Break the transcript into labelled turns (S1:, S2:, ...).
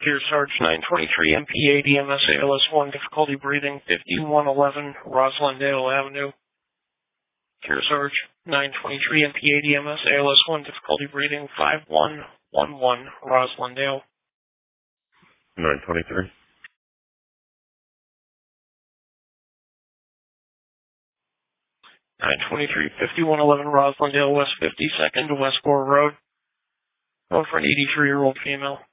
S1: Care Sarge 923 MPA DMS ALS1 difficulty breathing 5111 Roslindale Avenue. Care Sarge 923 MPA DMS ALS1 difficulty breathing 5111 Roslindale.
S2: 923.
S1: 923 5111 Roslindale West 52nd West Gore Road. Going for an 83-year-old female.